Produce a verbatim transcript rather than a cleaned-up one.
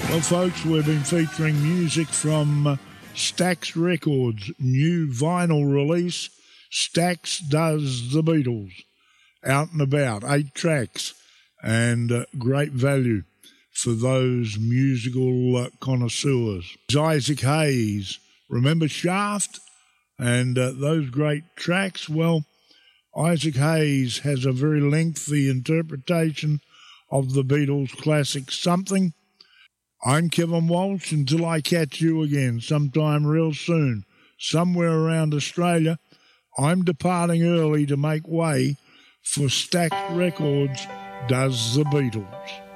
Well, folks, we've been featuring music from uh, Stax Records' new vinyl release, Stax Does the Beatles. Out and about, eight tracks, and uh, great value for those musical uh, connoisseurs. Isaac Hayes, remember Shaft? And uh, those great tracks? Well, Isaac Hayes has a very lengthy interpretation of the Beatles' classic Something. I'm Kevin Walsh. Until I catch you again sometime real soon, somewhere around Australia, I'm departing early to make way for Stax Records Does the Beatles.